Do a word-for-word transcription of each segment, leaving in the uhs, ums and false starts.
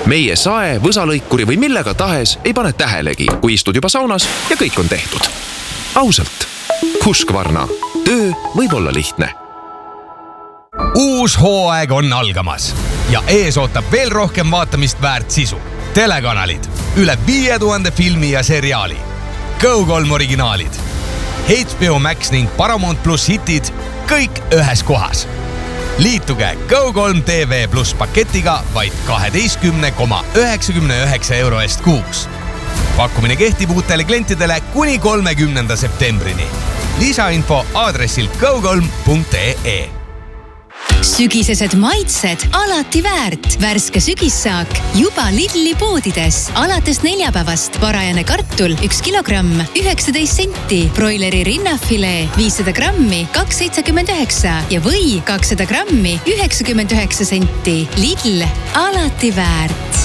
meie sae, võsalõikuri või millega tahes ei pane tähelegi, kui istud juba saunas ja kõik on tehtud. Ausalt, Husqvarna. Töö võib olla lihtne. Uus hooaeg on algamas ja ees ootab veel rohkem vaatamist väärt sisu. Telekanalid, üle viie tuhande filmi ja seriaali, Go kolm originaalid, H B O Max ning Paramount Plus hitid, kõik ühes kohas. Liituge Go kolm T V Plus paketiga vaid kaheteistkümne koma üheksakümne üheksa euro eest kuus. Pakkumine kehtib uutele klientidele kuni kolmekümnenda septembrini. Lisainfo aadressil go kolm punkt e e. Sügisesed maitsed alati väärt. Värske sügissaak juba Lidli poodides. Alates neljapäevast parajane kartul üks kilogramm üheksateist senti. Broileri rinnafilee viissada grammi kaks seitsekümmend üheksa ja või kakssada grammi üheksakümmend üheksa senti. Lidl alati väärt.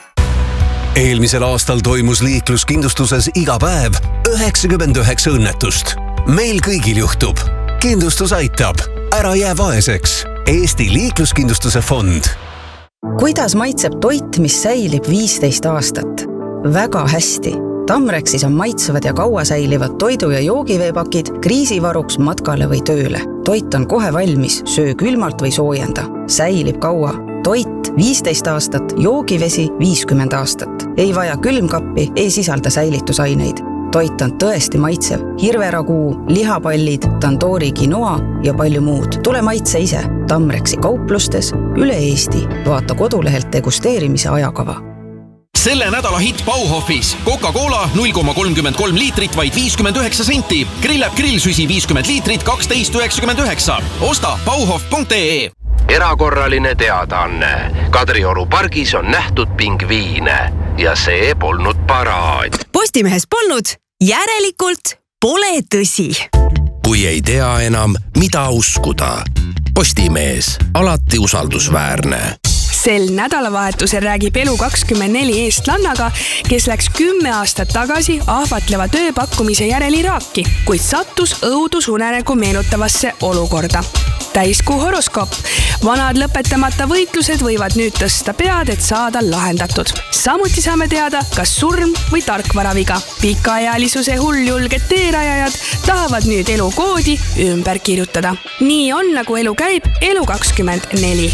Eelmisel aastal toimus liikluskindlustuses iga päev üheksakümmend üheksa õnnetust. Meil kõigil juhtub. Kindlustus aitab. Ära jää vaeseks. Eesti liikluskindlustuse fond. Kuidas maitseb toit, mis säilib viisteist aastat? Väga hästi. Tamrexis on maitsevad ja kaua säilivad toidu- ja joogiveepakid kriisivaruks matkale või tööle. Toit on kohe valmis, söö külmalt või soojenda. Säilib kaua. Toit viisteist aastat, joogivesi viiskümmend aastat. Ei vaja külmkappi, ei sisalda säilitusaineid. Toit on tõesti maitsev. Hirveraguu, lihapallid, tandoori quinoa ja palju muud. Tule maitse ise. Tamrexi kauplustes üle Eesti. Vaata kodulehelt degusteerimise ajakava. Selle nädala hitt Bauhofis. Coca-Cola null koma kolmkümmend kolm liitrit vaid viiskümmend üheksa senti. Grillab grillsüsi viiskümmend liitrit kaksteist üheksakümmend üheksa. Osta bauhof punkt e. Erakorraline teadaanne. Kadrioru pargis on nähtud pingviine ja see polnud paraad. Postimehes polnud, järelikult pole tõsi. Kui ei tea enam, mida uskuda. Postimees, alati usaldusväärne. Sel nädalavahetusel räägib Elu kakskümmend neli eestlannaga, kes läks kümme aastat tagasi ahvatleva tööpakkumise järel Iraaki, kuid sattus õudusunenägu meenutavasse olukorda. Täiskuu horoskoop. Vanad lõpetamata võitlused võivad nüüd tõsta pead, et saada lahendatud. Samuti saame teada, kas surm või tarkvaraviga. Pikaealisuse hulljulged teerajajad tahavad nüüd elu koodi ümber kirjutada. Nii on, nagu elu käib, Elu kakskümmend neli.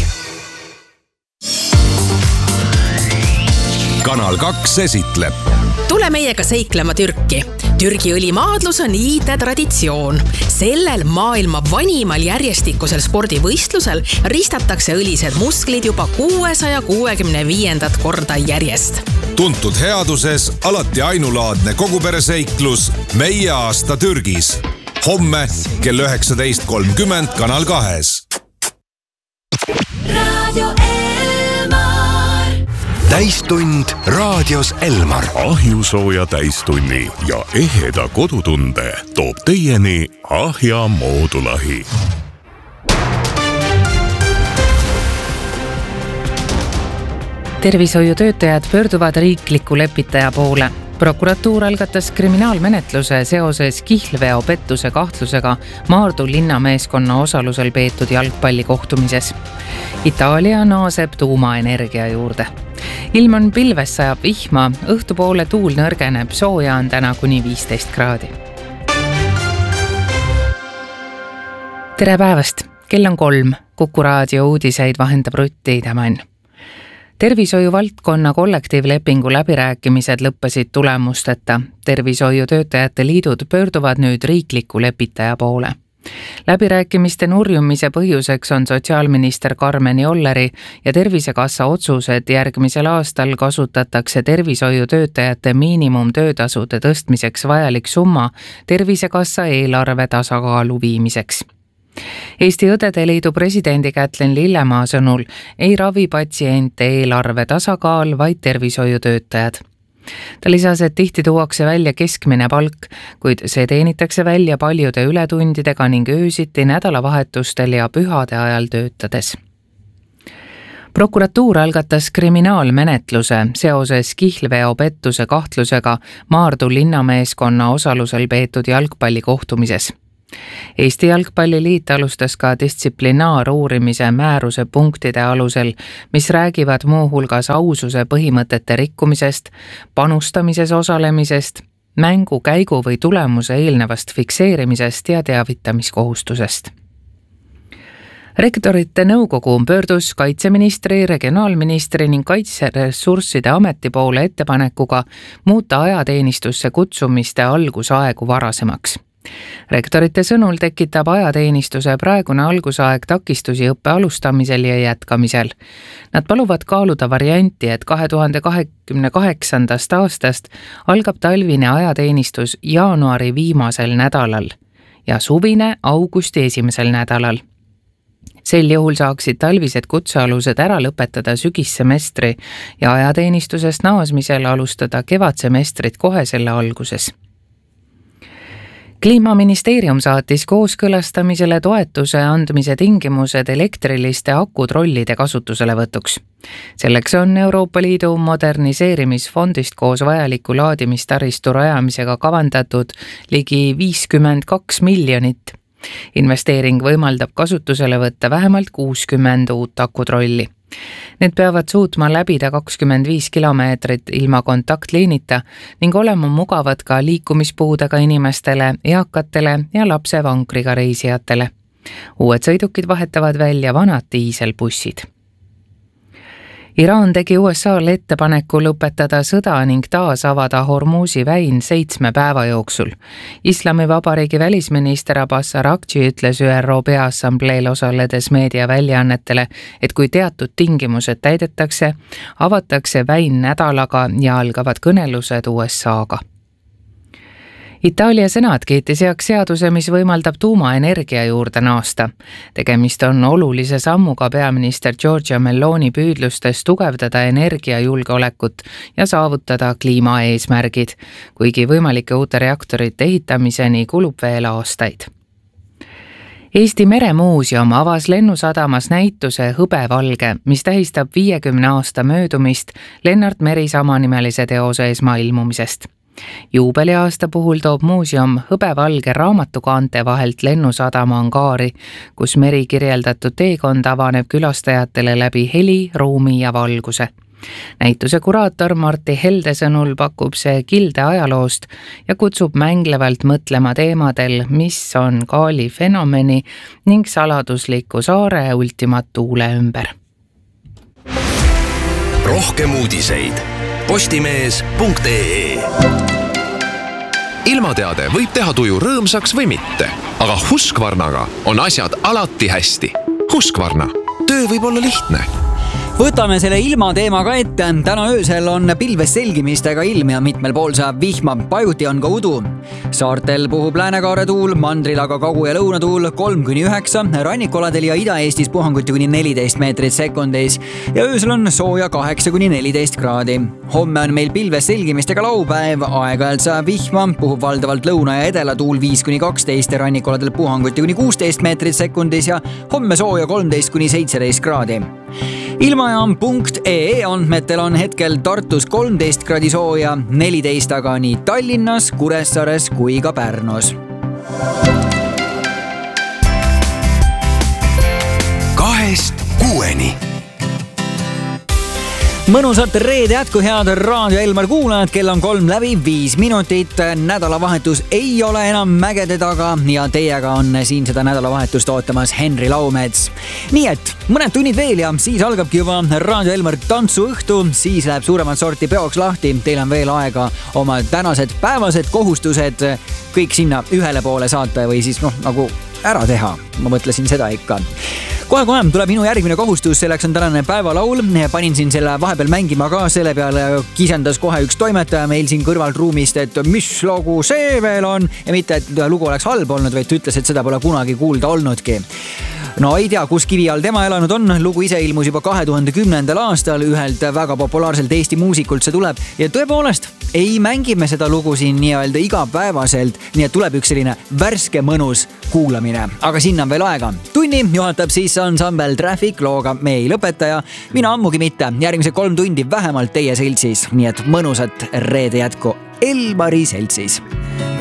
Kanal kaks esitleb. Tule meiega seiklema Türki. Türgi õlimaadlus on iidne traditsioon. Sellel maailma vanimal järjestikusel spordivõistlusel ristatakse õlised musklid juba kuuesaja kuuekümne viiendat korda järjest. Tuntud headuses alati ainulaadne kogupereseiklus Meie aasta Türgis. Homme kell üheksateist kolmkümmend Kanal kahes. Radio Täistund raadios Elmar. Ahjusooja täistunni ja eheda kodutunde toob teieni Ahja moodulahi. Tervishoiutöötajad pöörduvad riikliku lepitaja poole. Prokuratuur algatas kriminaalmenetluse seoses kihlveopettuse kahtlusega Maardu linnameeskonna osalusel peetud jalgpallikohtumises. Itaalia naaseb tuumaenergia juurde. Ilm on pilves, sajab vihma, õhtupoole tuul nõrgeneb, sooja on täna kuni viisteist kraadi. Tere päevast, kell on kolm, Kuku raadio uudiseid vahendab Rutti Idamann. Tervishoiu valdkonna kollektiivlepingu läbirääkimised lõppesid tulemusteta. Tervishoiutöötajate liidud pöörduvad nüüd riikliku lepitaja poole. Läbirääkimiste nurjumise põhjuseks on sotsiaalminister Karmen Jolleri ja Tervisekassa otsus, et järgmisel aastal kasutatakse tervishoiutöötajate miinimumtöötasude tõstmiseks vajalik summa Tervisekassa eelarve tasakaalu viimiseks. Eesti Õdede Liidu presidendi Kätlin Lillemaa sõnul ei ravi patsiente eelarve tasakaal, vaid tervishoiutöötajad. Ta lisas, et tihti tuuakse välja keskmine palk, kuid see teenitakse välja paljude ületundidega ning öösiti nädalavahetustel ja pühade ajal töötades. Prokuratuur algatas kriminaalmenetluse seoses kihlveopettuse kahtlusega Maardu linnameeskonna osalusel peetud jalgpallikohtumises. Eesti Jalgpalliliit alustas ka distsiplinaaruurimise määruse punktide alusel, mis räägivad muuhulgas aususe põhimõtete rikkumisest, panustamises osalemisest, mängu käigu või tulemuse eelnevast fikseerimisest ja teavitamiskohustusest. Rektorite nõukogu pöördus kaitseministri, regionaalministri ning kaitseressursside ameti poole ettepanekuga muuta ajateenistusse kutsumiste algusaegu varasemaks. Rektorite sõnul tekitab ajateenistuse praegune algusaeg takistusi õppe alustamisel ja jätkamisel. Nad paluvad kaaluda varianti, et kahe tuhande kahekümne kaheksandast aastast algab talvine ajateenistus jaanuari viimasel nädalal ja suvine augusti esimesel nädalal. Sel juhul saaksid talvised kutsealused ära lõpetada sügissemestri ja ajateenistusest naasmisel alustada kevadsemestrit kohe selle alguses. Kliimaministeerium saatis kooskõlastamisele toetuse andmise tingimused elektriliste akutrollide kasutuselevõtuks. Selleks on Euroopa Liidu moderniseerimisfondist koos vajaliku laadimistaristu rajamisega kavandatud ligi viiskümmend kaks miljonit. Investeering võimaldab kasutusele võtta vähemalt kuuskümmend uut akutrolli. Need peavad suutma läbida kakskümmend viis kilomeetrit ilma kontaktliinita ning olema mugavad ka liikumispuudega inimestele, eakatele ja lapsevankriga reisijatele. Uued sõidukid vahetavad välja vanad diiselbussid. Iraan tegi U S A-le ettepaneku lõpetada sõda ning taas avada Hormuzi väin seitsme päeva jooksul. Islamivabariigi välisminister Abbas Araghchi ütles Ü R O Peaassambleel osaledes meediaväljaannetele, et kui teatud tingimused täidetakse, avatakse väin nädalaga ja algavad kõnelused U S A-ga. Itaalia senat kiitis heaks seaduse, mis võimaldab tuumaenergia juurde naasta. Tegemist on olulise sammuga peaminister Giorgia Meloni püüdlustes tugevdada energiajulgeolekut ja saavutada kliimaeesmärgid, kuigi võimalike uute reaktorite ehitamiseni kulub veel aastaid. Eesti Meremuuseum avas Lennusadamas näituse Hõbevalge, mis tähistab viiekümne aasta möödumist Lennart Meri samanimelise teose esmailmumisest. Juubeliaasta puhul toob muuseum Hõbevalge raamatukaante vahelt Lennusadama angaari, kus Meri kirjeldatud teekond avaneb külastajatele läbi heli, ruumi ja valguse. Näituse kuraator Martti Helde sõnul pakub see kilde ajaloost ja kutsub mänglevalt mõtlema teemadel, mis on Kaali fenomeni ning saladusliku saare ultimatuule ümber. Rohkem uudiseid postimees punkt ee. Ilmateade võib teha tuju rõõmsaks või mitte, aga Husqvarnaga on asjad alati hästi. Husqvarna, töö võib olla lihtne. Võtame selle ilma teema ka ette. Täna öösel on pilves selgimistega ilm ja mitmel pool saab vihma, pajuti on ka udu. Saartel puhub läänekaare tuul, mandril aga kagu- ja lõunatuul kolm kuni üheksa, rannikoladel ja Ida-Eestis puhanguti kuni neliteist meetrit sekundis ja öösel on sooja kaheksa kuni neliteist kraadi. Homme on meil pilves selgimistega laupäev, aeg-ajalt saab vihma, puhub valdavalt lõuna ja edela tuul viis kuni kaksteist ja rannikoladel puhanguti kuni kuusteist meetrit sekundis ja homme sooja kolmteist kuni seitseteist kraadi. Ilmajaam punkt ee andmetel on hetkel Tartus kolmteist kraadi sooja, neliteist aga nii Tallinnas, Kuressaares kui ka Pärnus. Kahest kuueni. Mõnusat reede jätku, head Raadio Elmar kuulajad, kell on kolm läbi viis minutit. Nädalavahetus ei ole enam mägede taga ja teiega on siin seda nädalavahetust ootamas Henri Laumets. Nii et mõned tunnid veel ja siis algabki juba Raadio Elmar tantsuõhtu, siis läheb suuremat sorti peoks lahti. Teil on veel aega oma tänased päevased kohustused kõik sinna ühele poole saata või siis noh, nagu ära teha. Ma mõtlesin seda ikka. Kohe-kohe tuleb minu järgmine kohustus, selleks on tänane päevalaul. Panin siin selle vahepeal mängima ka, selle peale kisendas kohe üks toimetaja meil siin kõrvalt ruumist, et mis lugu see veel on. Ja mitte, et lugu oleks halb olnud, vaid ütles, et seda pole kunagi kuulda olnudki. No ei tea, kus kivi all tema elanud on. Lugu ise ilmus juba kahe tuhande kümnendal aastal ühelt väga populaarselt Eesti muusikult see tuleb. Ja tõepoolest, ei mängime seda lugu siin nii-öelda igapäevaselt, nii et tuleb üks selline värske mõnus kuulamine. Aga sinna on veel aega. Tunni juhatab siis ansambel Traffic looga Me ei lõpetaja. Mina ammugi mitte. Järgmised kolm tundi vähemalt teie seltsis. Nii et mõnusat reede jätku Elmari seltsis.